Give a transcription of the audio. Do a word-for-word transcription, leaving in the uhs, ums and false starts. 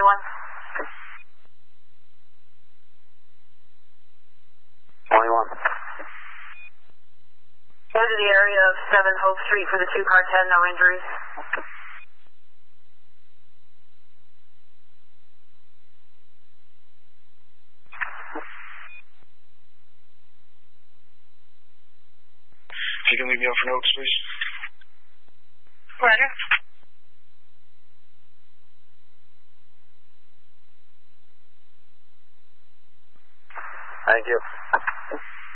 twenty-one. twenty-one. Go to the area of seven Hope Street for the two car ten, no injuries. If you can leave me out for notes, please. Roger. Thank you.